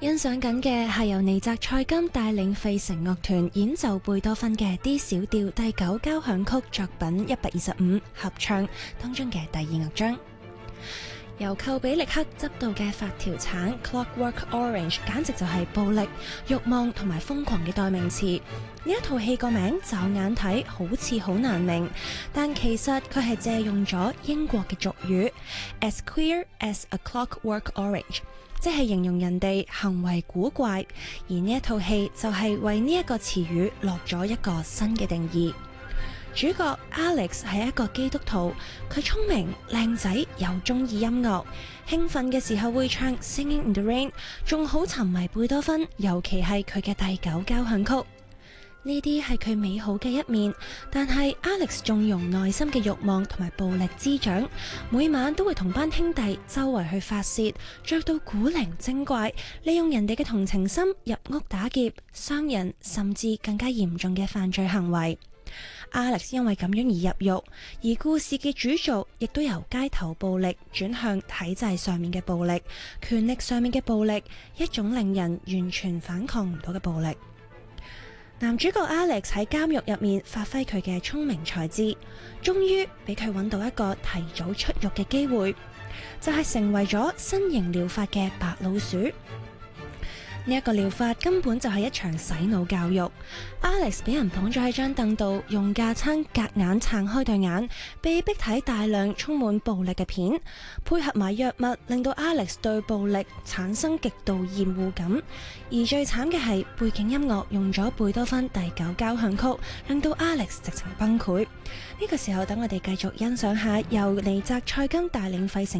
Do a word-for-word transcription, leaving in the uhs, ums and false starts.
欣賞緊嘅係由尼澤賽金帶領費城樂團演奏貝多芬嘅 D 小調第九交響曲作品一百二十五合唱當中嘅第二樂章。由寇比力克執導嘅發條橙 Clockwork Orange 簡直就係暴力、慾望同埋瘋狂嘅代名詞。呢一套戲個名驟眼睇好似好難明，但其實佢係借用咗英國嘅俗語 As queer as a clockwork orange， 即係形容人哋行為古怪，而呢一套戲就係為呢一個詞語落咗一個新嘅定義。主角 Alex 係一個基督徒，佢聰明、靚仔又中意音樂，興奮嘅時候會唱 Singing in the Rain， 仲好沉迷貝多芬，尤其係佢嘅第九交響曲。呢啲係佢美好嘅一面，但係 Alex 縱容內心嘅慾望同埋暴力滋長，每晚都會同班兄弟周圍去發洩，着到古靈精怪，利用人哋嘅同情心入屋打劫、傷人，甚至更加嚴重嘅犯罪行為。Alex 因為咁樣而入獄，而故事嘅主軸亦都由街頭暴力轉向體制上面嘅暴力、權力上面嘅暴力，一種令人完全反抗唔到嘅暴力。男主角 Alex 喺監獄入面發揮佢嘅聰明才智，終於俾佢揾到一個提早出獄嘅機會，就係成為咗新型療法嘅白老鼠。呢一個療法根本就係一場洗腦教育。Alex 俾人綁咗喺張凳度，用架撐夾硬撐開對眼，被逼睇大量充滿暴力嘅片，配合埋藥物，令到 Alex 對暴力產生極度厭惡感。而最慘嘅係背景音樂用咗貝多芬第九交響曲，令到 Alex 直情崩潰。呢個時候，等我哋繼續欣賞下由尼澤賽金帶領費城